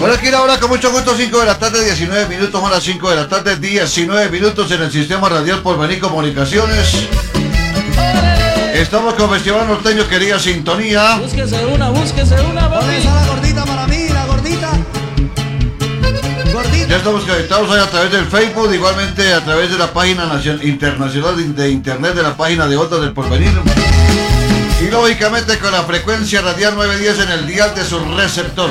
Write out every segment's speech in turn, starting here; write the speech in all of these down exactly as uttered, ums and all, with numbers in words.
Bueno, aquí la hora con mucho gusto, cinco de la tarde, diecinueve minutos, a las cinco de la tarde, diecinueve minutos en el sistema radial Porvenir Comunicaciones. Estamos con Festival Norteño, querida sintonía. Búsquese una, búsquese una, Pon esa la gordita para mí, la gordita. Gordita. Ya estamos conectados ahí a través del Facebook, igualmente a través de la página nacion- internacional de, de internet de la página de Ondas del Porvenir. Y lógicamente con la frecuencia radial novecientos diez en el dial de su receptor.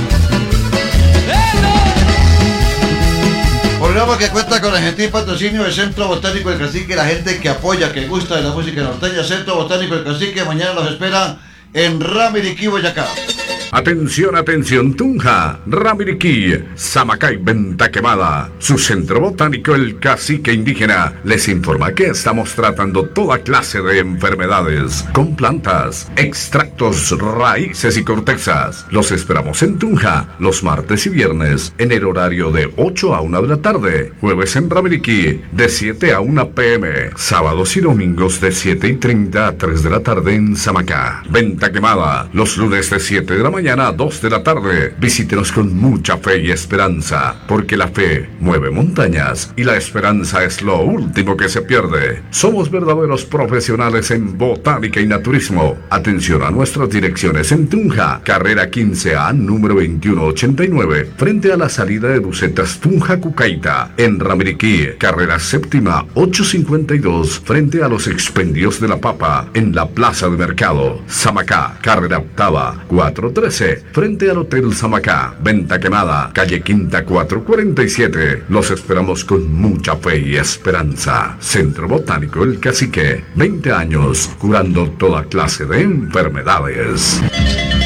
Programa que cuenta con el gentil patrocinio del Centro Botánico del Cacique, la gente que apoya, que gusta de la música norteña. Centro Botánico del Cacique, mañana los espera en Ramiriquí, Boyacá. Atención, atención, Tunja, Ramiriquí, Samacay, Venta Quemada. Su centro botánico, el Cacique Indígena, les informa que estamos tratando toda clase de enfermedades con plantas, extractos, raíces y cortezas. Los esperamos en Tunja los martes y viernes en el horario de ocho a una de la tarde. Jueves en Ramiriquí de siete a una pe eme. Sábados y domingos de siete y treinta a tres de la tarde en Samacá. Venta Quemada los lunes de siete de la mañana mañana a dos de la tarde. Visítenos con mucha fe y esperanza, porque la fe mueve montañas y la esperanza es lo último que se pierde. Somos verdaderos profesionales en botánica y naturismo. Atención a nuestras direcciones en Tunja, carrera quince A, número veintiuno ochenta y nueve, frente a la salida de Bucetas Tunja Cucaita. En Ramiriquí, carrera séptima ochocientos cincuenta y dos, frente a los expendios de la papa, en la plaza de mercado. Samacá, carrera octava cuatrocientos trece, frente al Hotel Samacá. Venta Quemada, calle Quinta cuatrocientos cuarenta y siete. Los esperamos con mucha fe y esperanza. Centro Botánico El Cacique, veinte años curando toda clase de enfermedades.